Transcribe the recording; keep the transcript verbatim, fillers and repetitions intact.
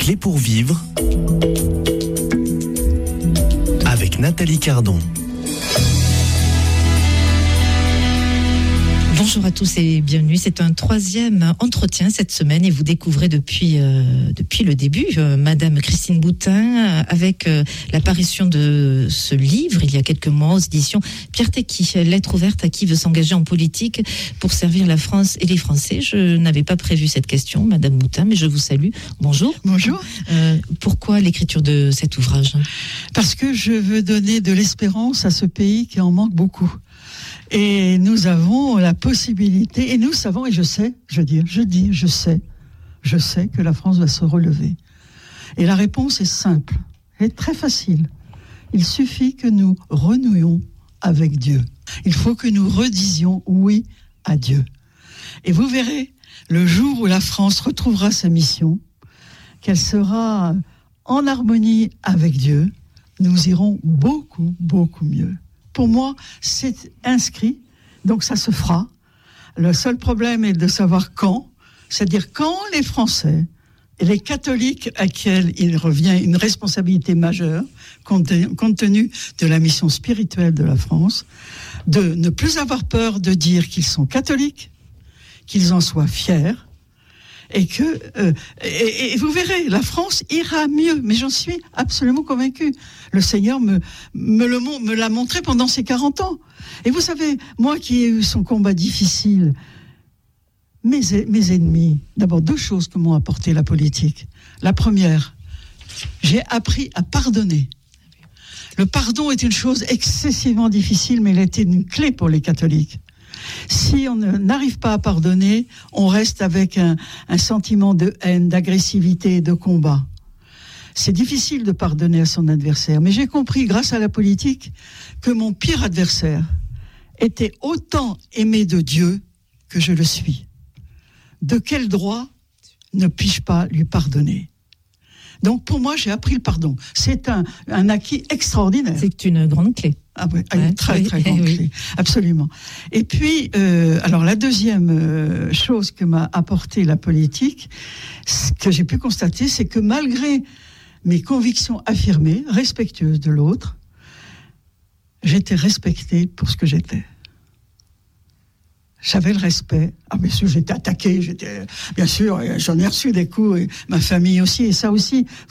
clés pour vivre avec Nathalie Cardon. Bonjour à tous et bienvenue. C'est un troisième entretien cette semaine et vous découvrez depuis euh, depuis le début euh, Madame Christine Boutin euh, avec euh, l'apparition de ce livre il y a quelques mois aux éditions Pierre Tecky, lettre ouverte à qui veut s'engager en politique pour servir la France et les Français. Je n'avais pas prévu cette question, Madame Boutin, mais je vous salue. Bonjour. Bonjour. Euh, pourquoi l'écriture de cet ouvrage ? Parce que je veux donner de l'espérance à ce pays qui en manque beaucoup. Et nous avons la possibilité, et nous savons, et je sais, je veux dire, je dis, je sais, je sais que la France va se relever. Et la réponse est simple, et très facile. Il suffit que nous renouions avec Dieu. Il faut que nous redisions oui à Dieu. Et vous verrez, le jour où la France retrouvera sa mission, qu'elle sera en harmonie avec Dieu, nous irons beaucoup, beaucoup mieux. Pour moi, c'est inscrit, donc ça se fera. Le seul problème est de savoir quand, c'est-à-dire quand les Français et les catholiques à qui il revient une responsabilité majeure, compte tenu de la mission spirituelle de la France, de ne plus avoir peur de dire qu'ils sont catholiques, qu'ils en soient fiers, et que euh, et, et vous verrez, la France ira mieux, mais j'en suis absolument convaincue. Le Seigneur me me le me l'a montré pendant ces quarante ans. Et vous savez, moi qui ai eu son combat difficile, mes mes ennemis, d'abord deux choses que m'ont apporté la politique. La première, j'ai appris à pardonner. Le pardon est une chose excessivement difficile, mais elle était une clé pour les catholiques. Si on n'arrive pas à pardonner, on reste avec un, un sentiment de haine, d'agressivité et de combat. C'est difficile de pardonner à son adversaire, mais j'ai compris, grâce à la politique, que mon pire adversaire était autant aimé de Dieu que je le suis. De quel droit ne puis-je pas lui pardonner ? Donc pour moi, j'ai appris le pardon. C'est un, un acquis extraordinaire. C'est une grande clé. Ah oui, une ouais, très, oui, très grande oui. clé, absolument. Et puis, euh, alors la deuxième euh, chose que m'a apporté la politique, ce que j'ai pu constater, c'est que malgré mes convictions affirmées, respectueuses de l'autre, j'étais respectée pour ce que j'étais. J'avais le respect. Ah, bien sûr, j'étais attaqué, j'étais, bien sûr, j'en ai reçu des coups, et ma famille aussi, et ça aussi. Vous